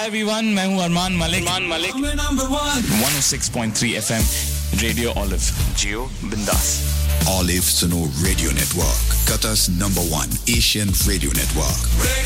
Everyone, मैं हूं Armaan Malik 106.3 FM radio olive जियो बिंदास Olive Suno Radio Network, Qatar's #1 Asian radio network.